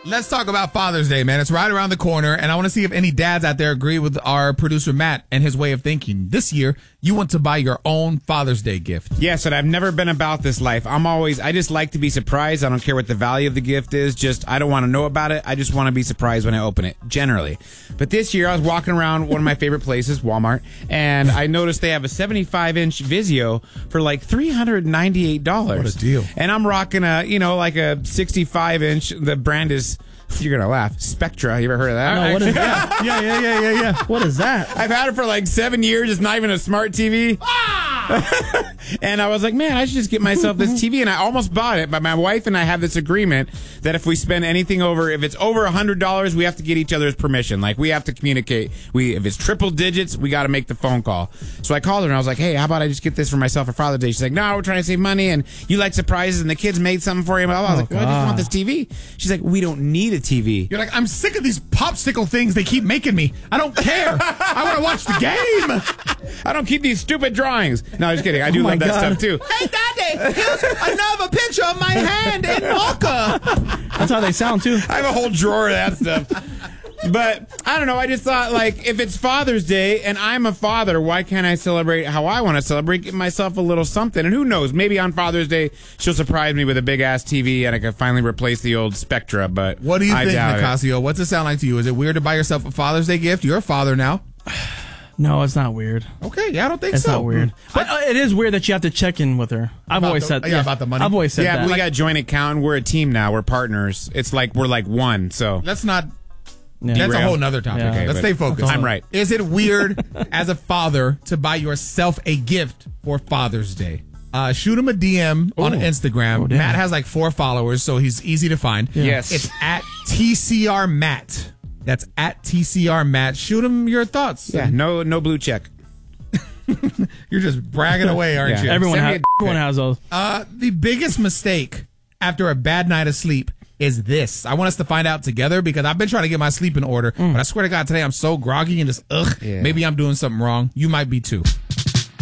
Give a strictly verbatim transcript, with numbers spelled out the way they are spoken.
Let's talk about Father's Day, man. It's right around the corner, and I want to see if any dads out there agree with our producer, Matt, and his way of thinking. This year, you want to buy your own Father's Day gift. Yes, and I've never been about this life. I'm always, I just like to be surprised. I don't care what the value of the gift is. Just, I don't want to know about it. I just want to be surprised when I open it, generally. But this year, I was walking around one of my favorite places, Walmart, and I noticed they have a seventy-five inch Vizio for like three hundred ninety-eight dollars. What a deal. And I'm rocking a, you know, like a sixty-five inch, the brand is... You're going to laugh. Spectra. You ever heard of that? No, what is that? Yeah, yeah, yeah, yeah, yeah. What is that? I've had it for like seven years. It's not even a smart T V. Ah! And I was like, man, I should just get myself this T V. And I almost bought it. But my wife and I have this agreement that if we spend anything over, if it's over one hundred dollars, we have to get each other's permission. Like, we have to communicate. We, if it's triple digits, we got to make the phone call. So I called her and I was like, hey, how about I just get this for myself for Father's Day? She's like, no, we're trying to save money. And you like surprises. And the kids made something for you. I was Oh, like, well, I just want this T V. She's like, we don't need a T V. You're like, I'm sick of these popsicle things they keep making me. I don't care. I want to watch the game. I don't keep these stupid drawings. No, just kidding. I do Oh my love that God. stuff too. Hey, Daddy, here's another picture of my hand in Walker. That's how they sound, too. I have a whole drawer of that stuff. But I don't know. I just thought, like, if it's Father's Day and I'm a father, why can't I celebrate how I want to celebrate? Give myself a little something. And who knows? Maybe on Father's Day she'll surprise me with a big ass T V and I can finally replace the old Spectra. But What do you I think, doubt it. Nicasio? What's it sound like to you? Is it weird to buy yourself a Father's Day gift? You're a father now. No, it's not weird. Okay, yeah, I don't think It's so. not weird. But uh, it is weird that you have to check in with her. I've About always the- said yeah, about the money. I've always said Yeah, that. but we got joint account. We're a team now. We're partners. It's like we're like one. So Let's not. Yeah. That's a Derail. whole nother topic. Yeah. Okay, Let's but stay focused. I'm right. Is it weird as a father to buy yourself a gift for Father's Day? Uh, shoot him a D M on Ooh. Instagram. Oh, damn. Matt has like four followers, so he's easy to find. Yes. It's at T C R Matt. That's at T C R Matt. Shoot him your thoughts. yeah, no, no blue check. You're just bragging away, aren't Yeah. you? Everyone, Send me has, a everyone pic. has those. Uh, the biggest mistake after a bad night of sleep is this. I want us to find out together because I've been trying to get my sleep in order, but I swear to God, today I'm so groggy and just, ugh, Yeah. maybe I'm doing something wrong. You might be too.